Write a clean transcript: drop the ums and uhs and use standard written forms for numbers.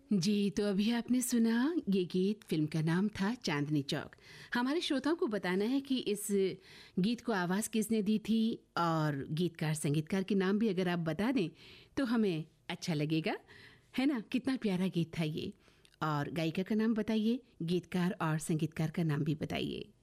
जी, तो अभी आपने सुना ये गीत, फिल्म का नाम था चांदनी चौक। हमारे श्रोताओं को बताना है कि इस गीत को आवाज़ किसने दी थी और गीतकार संगीतकार के नाम भी अगर आप बता दें तो हमें अच्छा लगेगा, है ना। कितना प्यारा गीत था ये। और गायिका का नाम बताइए, गीतकार और संगीतकार का नाम भी बताइए।